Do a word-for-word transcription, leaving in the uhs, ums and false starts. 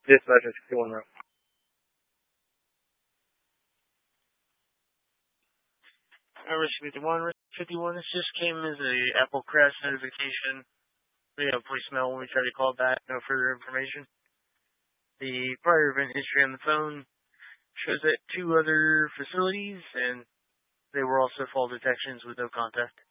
Dispatcher sixty-one route. Uh, Risk fifty-one, Risk fifty-one, this just came as a Apple crash notification. We have voicemail when we try to call back, no further information. The prior event history on the phone shows that two other facilities, and they were also fall detections with no contact.